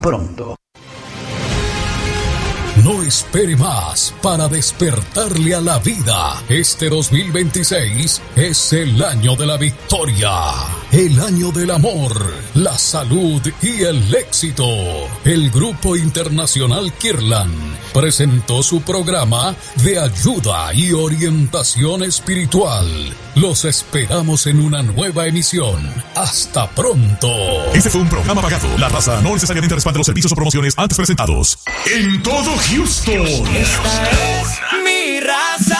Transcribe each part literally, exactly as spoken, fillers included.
pronto. No espere más para despertarle a la vida. Este dos mil veintiséis es el año de la victoria, el año del amor, la salud y el éxito. El Grupo Internacional Kirlan presentó su programa de ayuda y orientación espiritual. Los esperamos en una nueva emisión. Hasta pronto. Este fue un programa pagado. La raza no necesariamente respalda los servicios o promociones antes presentados. En todo Houston. Esta es mi raza.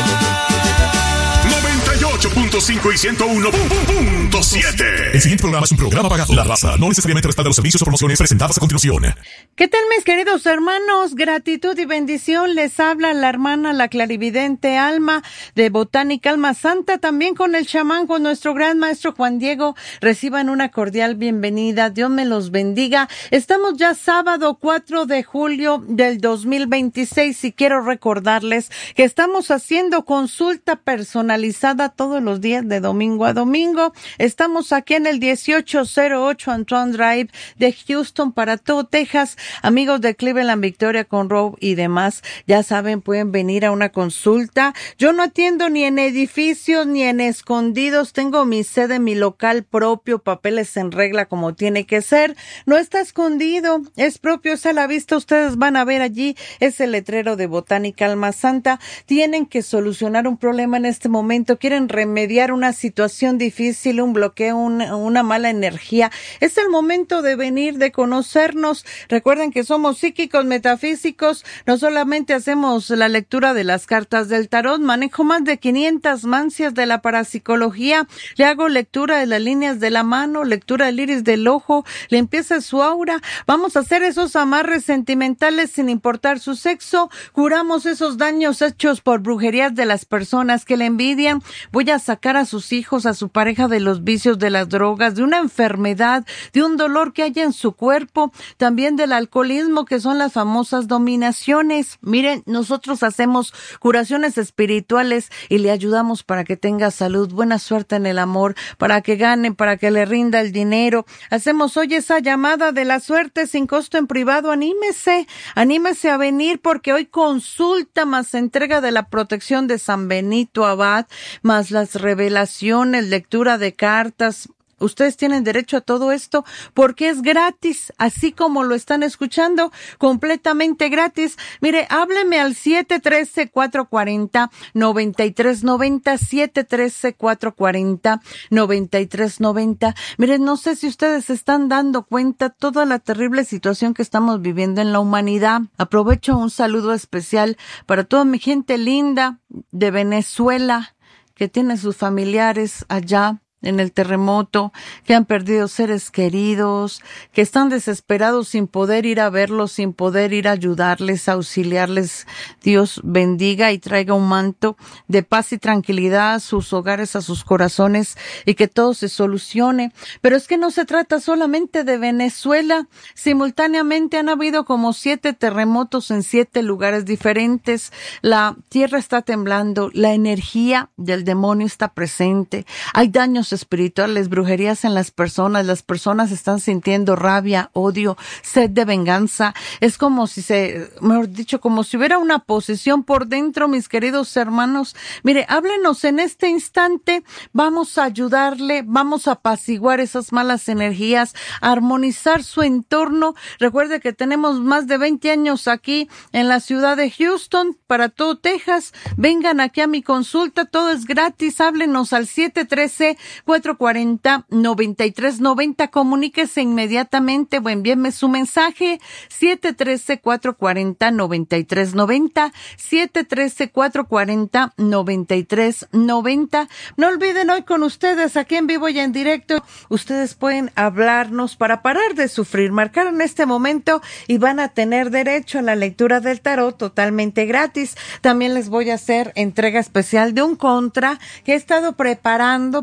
noventa y ocho punto cinco y ciento uno punto siete. El siguiente programa es un programa pagado. La raza no necesariamente respalda los servicios o promociones presentadas a continuación. ¿Qué tal, mis queridos hermanos? Gratitud y bendición. Les habla la hermana, la clarividente Alma de Botánica Alma Santa, también con el chamán, con nuestro gran maestro Juan Diego. Reciban una cordial bienvenida. Dios me los bendiga. Estamos ya sábado cuatro de julio del dos mil veintiséis y quiero recordarles que estamos haciendo consulta personalizada todos los días de domingo a domingo. Estamos aquí en el dieciocho cero ocho Antoine Drive de Houston para todo Texas. Amigos de Cleveland, Victoria, Conroe y demás, ya saben, pueden venir a una consulta. Yo no atiendo ni en edificios ni en escondidos. Tengo mi sede, mi local propio, papeles en regla como tiene que ser. No está escondido, es propio, es a la vista. Ustedes van a ver allí, es el letrero de Botánica Alma Santa. Tienen que solucionar un problema en este momento, quieren remediar una situación difícil, un bloqueo, una, una mala energía. Es el momento de venir, de conocernos. Recuerden que somos psíquicos metafísicos, no solamente hacemos la lectura de las cartas del tarot, manejo más de quinientas mancias de la parapsicología, le hago lectura de las líneas de la mano, lectura del iris del ojo, le empieza su aura, vamos a hacer esos amarres sentimentales sin importar su sexo, curamos esos daños hechos por brujerías de las personas que le envidian, voy a sacar a sus hijos, a su pareja de los vicios, de las drogas, de una enfermedad, de un dolor que haya en su cuerpo, también del alcoholismo, que son las famosas dominaciones. Miren, nosotros hacemos curaciones espirituales y le ayudamos para que tenga salud, buena suerte en el amor, para que gane, para que le rinda el dinero. Hacemos hoy esa llamada de la suerte sin costo en privado. Anímese, anímese a venir porque hoy consulta más entrega de la protección de San Benito Abad, más las revelaciones, lectura de cartas. Ustedes tienen derecho a todo esto porque es gratis, así como lo están escuchando, completamente gratis. Mire, hábleme al siete uno tres, cuatro cuatro cero, nueve tres nueve cero, siete uno tres, cuatro cuatro cero, nueve tres nueve cero. Mire, no sé si ustedes se están dando cuenta toda la terrible situación que estamos viviendo en la humanidad. Aprovecho un saludo especial para toda mi gente linda de Venezuela que tiene sus familiares allá en el terremoto, que han perdido seres queridos, que están desesperados sin poder ir a verlos, sin poder ir a ayudarles, a auxiliarles. Dios bendiga y traiga un manto de paz y tranquilidad a sus hogares, a sus corazones y que todo se solucione. Pero es que no se trata solamente de Venezuela. Simultáneamente han habido como siete terremotos en siete lugares diferentes. La tierra está temblando, la energía del demonio está presente. Hay daños espirituales, brujerías en las personas, las personas están sintiendo rabia, odio, sed de venganza. Es como si se, mejor dicho, como si hubiera una posesión por dentro, mis queridos hermanos. Mire, háblenos en este instante, vamos a ayudarle, vamos a apaciguar esas malas energías, a armonizar su entorno. Recuerde que tenemos más de veinte años aquí en la ciudad de Houston, para todo Texas. Vengan aquí a mi consulta, todo es gratis. Háblenos al siete uno tres, cuatro cuatro cero, nueve tres nueve cero. Comuníquese inmediatamente o envíeme su mensaje. siete uno tres, cuatro cuatro cero, nueve tres nueve cero. siete uno tres, cuatro cuatro cero, nueve tres nueve cero. No olviden, hoy con ustedes, aquí en vivo y en directo, ustedes pueden hablarnos para parar de sufrir. Marcar en este momento y van a tener derecho a la lectura del tarot totalmente gratis. También les voy a hacer entrega especial de un contra que he estado preparando para mis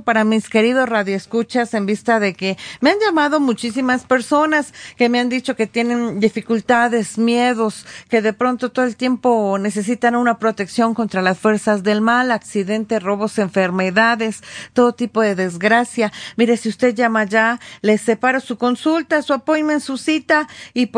mis queridos radioescuchas, en vista de que me han llamado muchísimas personas que me han dicho que tienen dificultades, miedos, que de pronto todo el tiempo necesitan una protección contra las fuerzas del mal, accidentes, robos, enfermedades, todo tipo de desgracia. Mire, si usted llama ya, les separo su consulta, su appointment, su cita, y